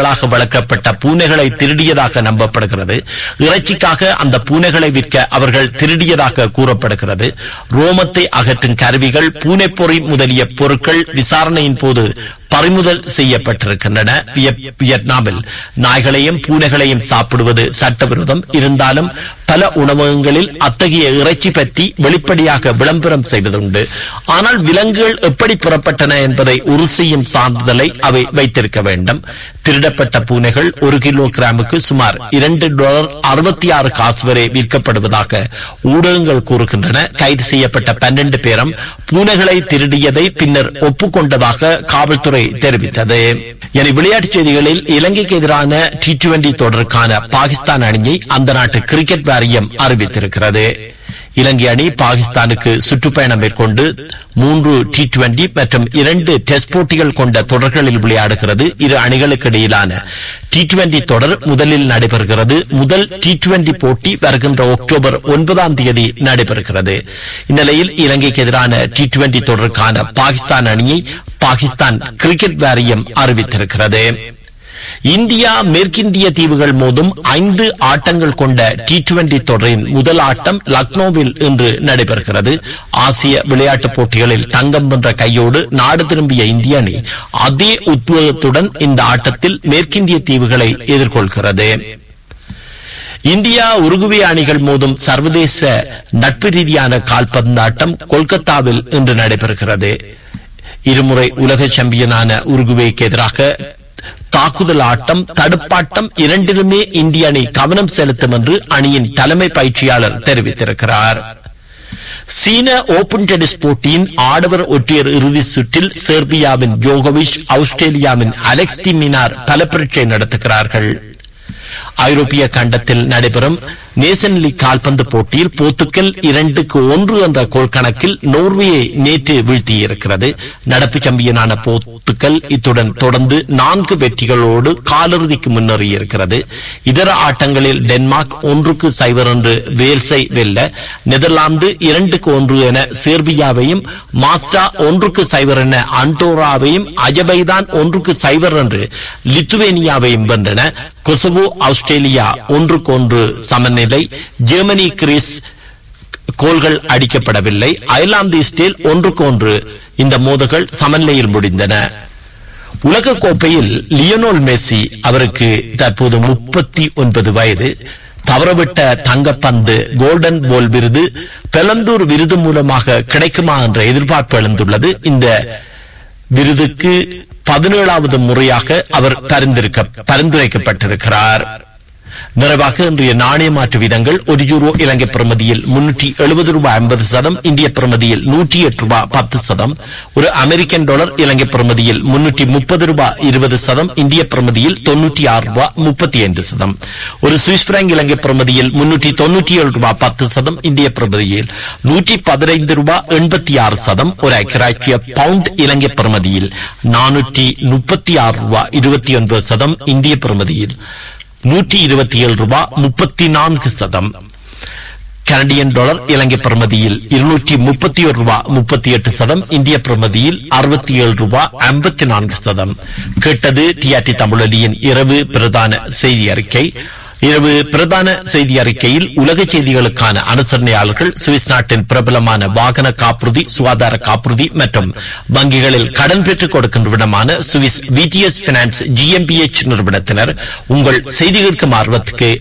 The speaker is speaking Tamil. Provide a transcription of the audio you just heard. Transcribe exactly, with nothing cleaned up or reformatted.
ஆண்டுகளாக வளர்க்கப்பட்ட பூனைகளை திருடியதாக நம்பப்படுகிறது. இறைச்சிக்காக அந்த பூனைகளை விற்க அவர்கள் திருடியதாக கூறப்படுகிறது. ரோமத்தை அகற்றும் கருவிகள், பூனைப்பொறி முதலிய பொருட்கள் விசாரணையின் போது பறிமுதல் செய்யப்பட்டிருக்கின்றன. வியட்நாமில் நாய்களையும் பூனைகளையும் சாப்பிடுவது சட்டவிரோதம். இருந்தாலும் பல உணவகங்களில் அத்தகைய இறைச்சி பற்றி வெளிப்படையாக விளம்பரம் செய்வதுண்டு. ஆனால் விலங்குகள் எப்படி புறப்பட்டன என்பதை உறுதி செய்யும் சான்றிதழை அவை வைத்திருக்க வேண்டும். திருடப்பட்ட பூனைகள் ஒரு கிலோ கிராமுக்கு சுமார் இரண்டு டாலர் அறுபத்தி ஆறு காசு வரை விற்கப்படுவதாக ஊடகங்கள் கூறுகின்றன. கைது செய்யப்பட்ட பன்னெண்டு பேரும் பூனைகளை திருடியதை பின்னர் ஒப்புக்கொண்டதாக காவல்துறை தெரிவித்தது. என விளையாட்டுச் செய்திகளில் இலங்கைக்கு எதிரான டி டுவெண்டி தொடருக்கான பாகிஸ்தான் அணியை அந்த நாட்டு கிரிக்கெட் வாரியம் அறிவித்திருக்கிறது. இலங்கை அணி பாகிஸ்தானுக்கு சுற்றுப்பயணம் மேற்கொண்டு மூன்று டி டுவெண்டி மற்றும் இரண்டு டெஸ்ட் போட்டிகள் கொண்ட தொடர்களில் விளையாடுகிறது. இரு அணிகளுக்கு இடையிலான டி டுவெண்டி தொடர் முதலில் நடைபெறுகிறது. முதல் டி டுவெண்டி போட்டி வருகின்ற அக்டோபர் ஒன்பதாம் தேதி நடைபெறுகிறது. இந்நிலையில் இலங்கைக்கு எதிரான டி டுவெண்டி தொடருக்கான பாகிஸ்தான் அணியை பாகிஸ்தான் கிரிக்கெட் வாரியம் அறிவித்திருக்கிறது. இந்தியா மேற்கிந்திய தீவுகள் மோதும் ஐந்து ஆட்டங்கள் கொண்ட டி டுவெண்டி தொடரின் முதல் ஆட்டம் லக்னோவில் இன்று நடைபெறுகிறது. ஆசிய விளையாட்டுப் போட்டிகளில் தங்கம் வென்ற கையோடு நாடு திரும்பிய இந்திய அணி அதே உத்வேகத்துடன் இந்த ஆட்டத்தில் மேற்கிந்திய தீவுகளை எதிர்கொள்கிறது. இந்தியா உருகுவே அணிகள் மோதும் சர்வதேச நட்பு ரீதியான கால்பந்தாட்டம் கொல்கத்தாவில் இன்று நடைபெறுகிறது. இருமுறை உலக சாம்பியனான உருகுவேக்கு எதிராக தாக்குதல் ஆட்டம், தடுப்பாட்டம் இரண்டிலுமே இந்திய அணி கவனம் செலுத்தும் என்று அணியின் தலைமை பயிற்சியாளர் தெரிவித்திருக்கிறார். சீன ஓபன் டென்னிஸ் போட்டியின் ஆடவர் ஒற்றையர் இறுதி சுற்றில் செர்பியாவின் ஜோகோவிச், ஆஸ்திரேலியாவின் அலெக்ஸ் டி மினார் பல பரீட்சை நடத்துகிறார்கள். ஐரோப்பிய கண்டத்தில் நடைபெறும் நேஷன் லீக் கால்பந்து போட்டியில் போர்த்துகல் இரண்டுக்கு ஒன்று என்ற கோல் கணக்கில் நோர்வேயை நேற்று வீழ்த்தியிருக்கிறது. நடப்பு சாம்பியனான போர்த்துகல் இத்துடன் தொடர்ந்து நான்கு வெற்றிகளோடு காலிறுதிக்கு முன்னேறியிருக்கிறது. இதர ஆட்டங்களில் டென்மார்க் ஒன்றுக்கு சைவர் என்று வேல்ஸை வெல்ல, நெதர்லாந்து இரண்டுக்கு ஒன்று என செர்பியாவையும், மாஸ்டா ஒன்றுக்கு சைவர் என அண்டோராவையும், அஜபைதான் ஒன்றுக்கு சைவர் என்று லித்துவேனியாவையும் வென்றன. கொசவோ ஆஸ்திரேலியா ஒன்றுக்கு ஒன்று சமநிலை. ஜெர்மனி கிரீஸ் கோல்கள் அடிக்கப்படவில்லை. அயர்லாந்து இஸ்ரேல் ஒன்றுக்கு ஒன்று இந்த மோதல்கள் சமநிலையில் முடிந்தன. உலக கோப்பையில் லியோனல் மெஸ்ஸி, அவருக்கு தற்போது முப்பத்தி ஒன்பது வயது, தவறவிட்ட தங்கப்பந்து கோல்டன் போல் விருது பெலந்தூர் விருது மூலமாக கிடைக்குமா என்ற எதிர்பார்ப்பு எழுந்துள்ளது. இந்த விருதுக்கு பதினேழாவது முறையாக அவர் பரிந்துரைக்கப்பட்டிருக்கிறார். நிறைவாக இன்றைய நாணய மாற்று வீதங்கள்: ஒரு யூரோ இலங்கை பிரமதியில் முன்னூற்றி எழுபது ரூபாய் ஐம்பது சதம், இந்திய பிரமதியில் நூற்றி எட்டு ரூபாய் பத்து சதம். ஒரு அமெரிக்கன் டாலர் இலங்கை பிரமதியில் முன்னூற்றி முப்பது ரூபாய் இருபது சதம், இந்திய பிரமதியில் தொன்னூற்றி ஆறு ரூபாய் முப்பத்தி ஐந்து சதம். ஒரு சுவிஸ் பிராங்க் இலங்கை பிரமதியில் முன்னூற்றி தொன்னூற்றி ஏழு ரூபாய் பத்து சதம், இந்திய பிரமதியில் நூற்றி பதினைந்து ரூபாய் எண்பத்தி ஆறு சதம். ஒரு ஐக்கிய பவுண்ட் இலங்கை பிரமதியில் நானூற்றி முப்பத்தி ஆறு ரூபாய் இருபத்தி ஒன்பது சதம், இந்திய பிரமதியில் நூற்றி இருபத்தி ஏழு ரூபாய் முப்பத்தி நான்கு சதம். கனடியன் டாலர் இலங்கை பிரமதியில் இருநூற்றி முப்பத்தி ஒரு ரூபாய் முப்பத்தி எட்டு சதம், இந்திய பிரமதியில் அறுபத்தி ஏழு ரூபாய் ஐம்பத்தி நான்கு சதம். கேட்டது டிஆர்டி தமிழொலியின் இரவு பிரதான செய்தி அறிக்கை. இரவு பிரதான செய்தி அறிக்கையில் உலக செய்திகளுக்கான அனுசரணையாளர்கள் சுவிஸ் நாட்டின் பிரபலமான வாகன காப்புறுதி, சுகாதார காப்புறுதி மற்றும் வங்கிகளில் கடன் பெற்றுக் கொடுக்கின்றவிடமான சுவிஸ் விடிஎஸ் பினான்ஸ் ஜிஎம்பிஎச் நிறுவனத்தினர். உங்கள் செய்தி கேட்கும் ஆர்வத்துக்கு